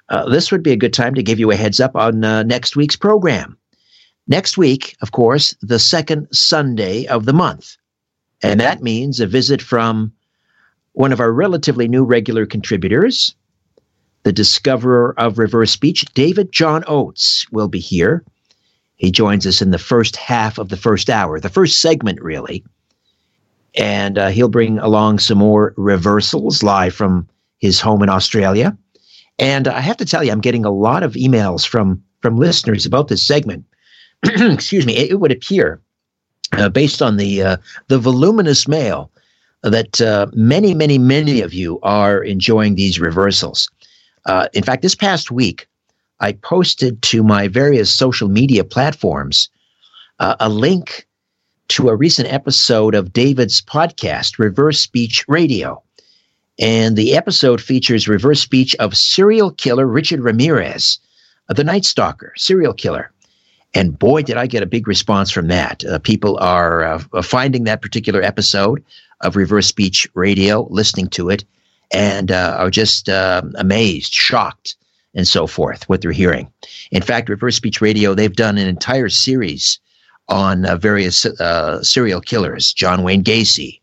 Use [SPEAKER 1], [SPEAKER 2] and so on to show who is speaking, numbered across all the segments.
[SPEAKER 1] this would be a good time to give you a heads up on next week's program. Next week, of course, the second Sunday of the month. And that means a visit from one of our relatively new regular contributors, the discoverer of reverse speech, David John Oates, will be here. He joins us in the first half of the first hour, the first segment, really. And he'll bring along some more reversals live from his home in Australia. And I have to tell you, I'm getting a lot of emails from listeners about this segment. Excuse me. It would appear, based on the voluminous mail, that many of you are enjoying these reversals. In fact, this past week, I posted to my various social media platforms a link to a recent episode of David's podcast, Reverse Speech Radio. And the episode features reverse speech of serial killer Richard Ramirez, the Night Stalker, serial killer. And boy, did I get a big response from that. People are finding that particular episode of Reverse Speech Radio, listening to it, and are just amazed, shocked, and so forth, what they're hearing. In fact, Reverse Speech Radio, they've done an entire series on various serial killers, John Wayne Gacy,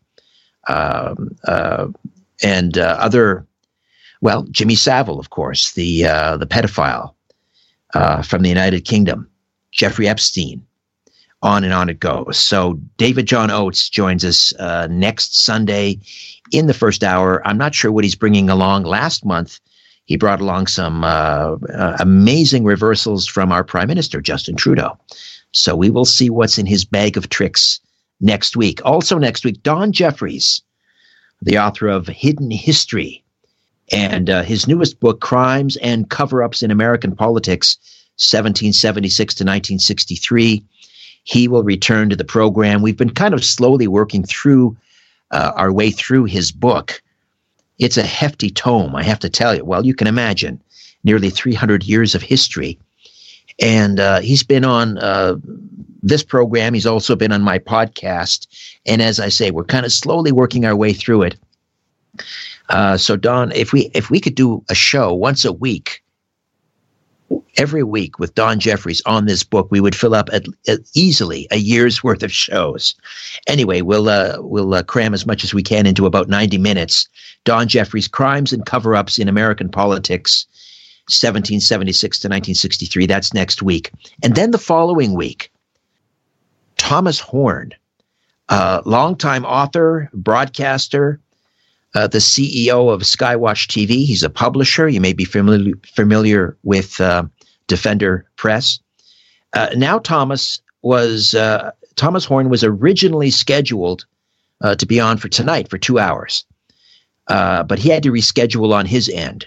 [SPEAKER 1] and other, well, Jimmy Savile, of course, the pedophile from the United Kingdom, Jeffrey Epstein, on and on it goes. So David John Oates joins us next Sunday in the first hour. I'm not sure what he's bringing along. Last month, he brought along some amazing reversals from our Prime Minister, Justin Trudeau. So we will see what's in his bag of tricks next week. Also next week, Don Jeffries, the author of Hidden History, and his newest book, Crimes and Cover-Ups in American Politics, 1776 to 1963. He will return to the program. We've been kind of slowly working through our way through his book. It's a hefty tome, I have to tell you. Well, you can imagine, nearly 300 years of history. And he's been on this program. He's also been on my podcast. And as I say, we're kind of slowly working our way through it. So, Don, if we could do a show once a week, every week with Don Jeffries on this book, we would fill up at easily a year's worth of shows. Anyway, we'll cram as much as we can into about 90 minutes. Don Jeffries, Crimes and Cover-Ups in American Politics, 1776 to 1963. That's next week. And then the following week, Thomas Horn, longtime author, broadcaster, the CEO of Skywatch TV. He's a publisher. You may be familiar with Defender Press. Now Thomas Horn was originally scheduled to be on for tonight for 2 hours, but he had to reschedule on his end.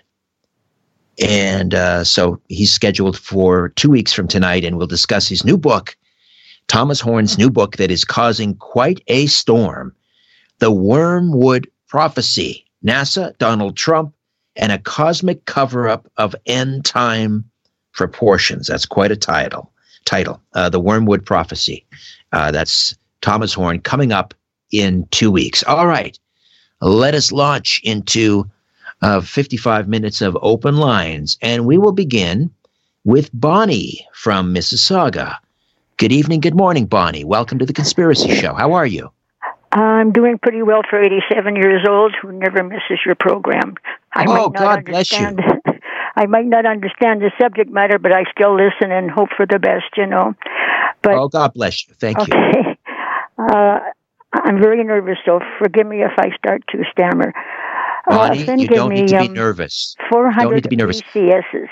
[SPEAKER 1] And so he's scheduled for 2 weeks from tonight, and we'll discuss his new book, Thomas Horn's new book that is causing quite a storm, The Wormwood Prophecy, NASA, Donald Trump, and a cosmic cover-up of end-time proportions. That's quite a title. The Wormwood Prophecy. That's Thomas Horn coming up in 2 weeks. All right. Let us launch into 55 minutes of open lines, and we will begin with Bonnie from Mississauga. Good evening, good morning, Bonnie. Welcome to The Conspiracy Show. How are you?
[SPEAKER 2] I'm doing pretty well for 87 years old, who never misses your program.
[SPEAKER 1] God bless you.
[SPEAKER 2] I might not understand the subject matter, but I still listen and hope for the best, you know. But,
[SPEAKER 1] God bless you. Thank you.
[SPEAKER 2] Okay. I'm very nervous, so forgive me if I start to stammer.
[SPEAKER 1] Bonnie, you don't need to be nervous.
[SPEAKER 2] 400 BCSs.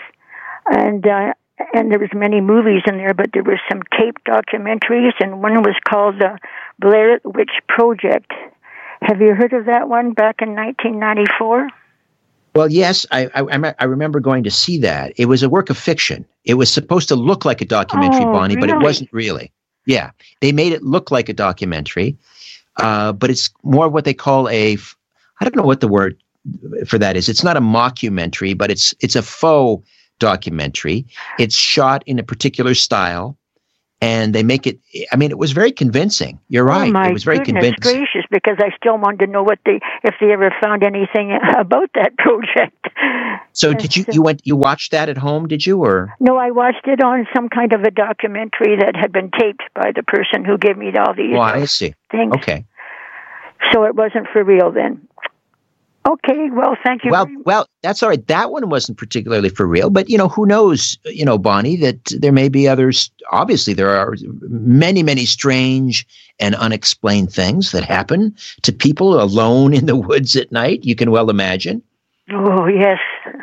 [SPEAKER 2] And there was many movies in there, but there were some taped documentaries, and one was called the Blair Witch Project. Have you heard of that one back in 1994?
[SPEAKER 1] Well, yes, I remember going to see that. It was a work of fiction. It was supposed to look like a documentary, Bonnie,
[SPEAKER 2] really?
[SPEAKER 1] But it wasn't really. Yeah, they made it look like a documentary, but it's more what they call I don't know what the word for that is. It's not a mockumentary, but it's a faux documentary. It's shot in a particular style, and they make it. I mean, it was very convincing. You're right.
[SPEAKER 2] Oh my
[SPEAKER 1] it was very
[SPEAKER 2] goodness
[SPEAKER 1] convincing.
[SPEAKER 2] gracious! Because I still wanted to know if they ever found anything about that project.
[SPEAKER 1] So did you watched that at home? Did you or?
[SPEAKER 2] No, I watched it on some kind of a documentary that had been taped by the person who gave me all these
[SPEAKER 1] I see.
[SPEAKER 2] things.
[SPEAKER 1] Okay.
[SPEAKER 2] So it wasn't for real then. Okay, well, thank you.
[SPEAKER 1] Well, that's all right. That one wasn't particularly for real, but who knows, Bonnie, that there may be others. Obviously, there are many, many strange and unexplained things that happen to people alone in the woods at night. You can well imagine.
[SPEAKER 2] Oh, yes.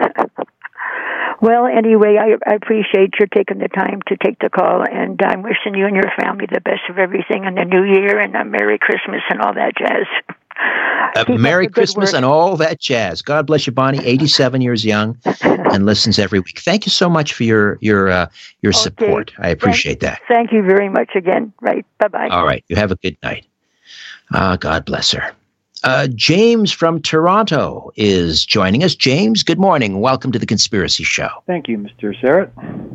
[SPEAKER 2] Well, anyway, I appreciate your taking the time to take the call, and I'm wishing you and your family the best of everything in the new year, and a Merry Christmas and all that jazz.
[SPEAKER 1] Merry Christmas and all that jazz. God bless you, Bonnie. 87 years young and listens every week. Thank you so much for your support. I appreciate that.
[SPEAKER 2] Thank you very much again. Right. Bye-bye.
[SPEAKER 1] All right. You have a good night. God bless her. James from Toronto is joining us. James, good morning. Welcome to The Conspiracy Show.
[SPEAKER 3] Thank you, Mr. Serrett.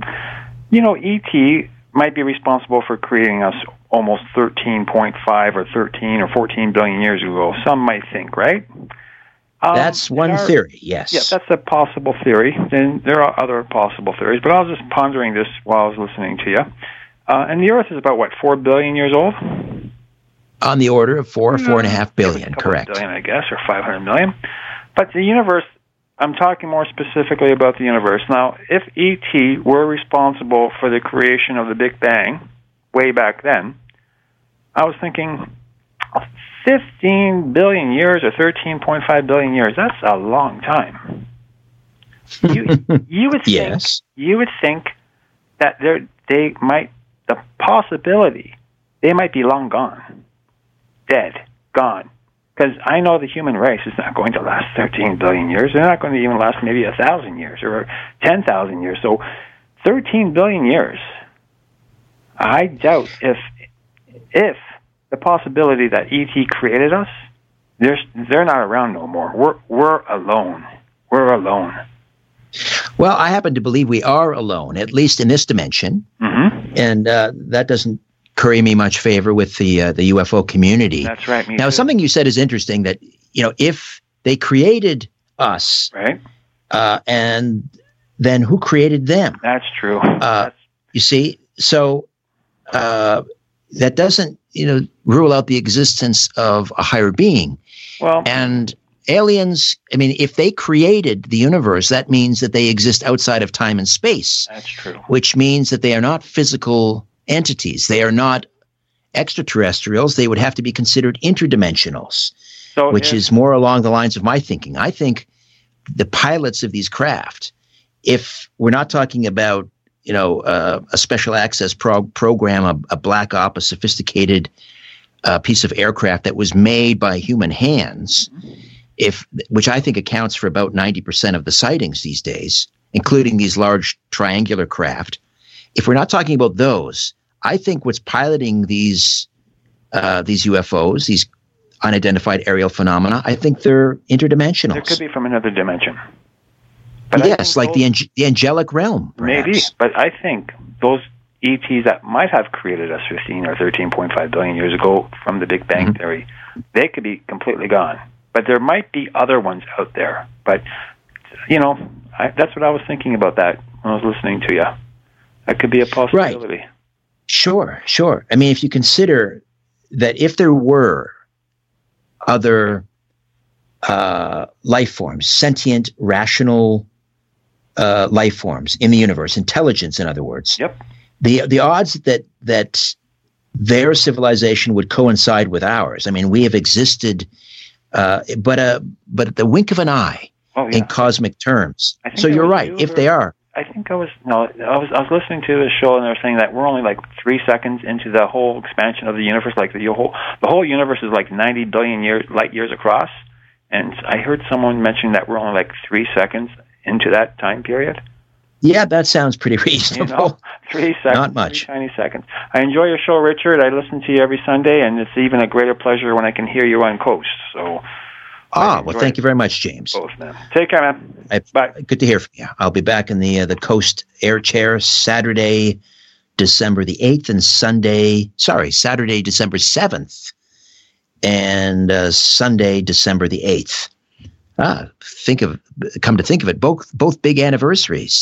[SPEAKER 3] E.T. might be responsible for creating us almost 13.5 or 13 or 14 billion years ago. Some might think, right?
[SPEAKER 1] That's one theory, yes.
[SPEAKER 3] Yeah, that's a possible theory. And there are other possible theories, but I was just pondering this while I was listening to you. And the Earth is about, 4 billion years old?
[SPEAKER 1] On the order of 4.5 billion, correct.
[SPEAKER 3] Billion, I guess, or 500 million. But the universe, I'm talking more specifically about the universe. Now, if E.T. were responsible for the creation of the Big Bang way back then, I was thinking 15 billion years or 13.5 billion years, that's a long time. You would think,
[SPEAKER 1] yes.
[SPEAKER 3] You would think that they might be long gone. Dead, gone. Because I know the human race is not going to last 13 billion years. They're not going to even last maybe 1,000 years or 10,000 years. So 13 billion years, I doubt if the possibility that E.T. created us, they're not around no more. We're alone. We're alone.
[SPEAKER 1] Well, I happen to believe we are alone, at least in this dimension. Mm-hmm. And that doesn't curry me much favor with the UFO community.
[SPEAKER 3] That's right.
[SPEAKER 1] Now, something you said is interesting, that if they created us,
[SPEAKER 3] right,
[SPEAKER 1] and then who created them?
[SPEAKER 3] That's true.
[SPEAKER 1] You see, so that doesn't rule out the existence of a higher being. Well, and aliens, I mean, if they created the universe, that means that they exist outside of time and space.
[SPEAKER 3] That's true.
[SPEAKER 1] Which means that they are not physical entities. They are not extraterrestrials. They would have to be considered interdimensionals, which is more along the lines of my thinking. I think the pilots of these craft, if we're not talking about a special access program, a black op, a sophisticated piece of aircraft that was made by human hands, which I think accounts for about 90% of the sightings these days, including these large triangular craft. If we're not talking about those, I think what's piloting these UFOs, these unidentified aerial phenomena, I think they're interdimensional.
[SPEAKER 3] There could be from another dimension. But
[SPEAKER 1] yes, like the angelic realm, perhaps.
[SPEAKER 3] Maybe, but I think those ETs that might have created us 15 or 13.5 billion years ago from the Big Bang Theory, they could be completely gone. But there might be other ones out there. But, that's what I was thinking about that when I was listening to you. That could be a possibility.
[SPEAKER 1] Right. Sure. I mean, if you consider that if there were other life forms, sentient, rational life forms in the universe, intelligence, in other words,
[SPEAKER 3] yep.
[SPEAKER 1] The odds that their civilization would coincide with ours. I mean, we have existed, but at the wink of an eye in cosmic terms. So you're right. If they are.
[SPEAKER 3] I was listening to a show and they were saying that we're only like 3 seconds into the whole expansion of the universe. Like the whole universe is like 90 billion light years across. And I heard someone mention that we're only like 3 seconds into that time period.
[SPEAKER 1] Yeah, that sounds pretty reasonable.
[SPEAKER 3] 3 seconds.
[SPEAKER 1] Not much.
[SPEAKER 3] 3 tiny seconds. I enjoy your show, Richard. I listen to you every Sunday, and it's even a greater pleasure when I can hear you on Coast. So.
[SPEAKER 1] Well, thank you very much, James.
[SPEAKER 3] Both, man. Take care, man.
[SPEAKER 1] Bye. Good to hear from you. I'll be back in the Coast Air Chair Saturday December the 8th, and Saturday, December 7th, and Sunday, December the 8th. Come to think of it, both big anniversaries.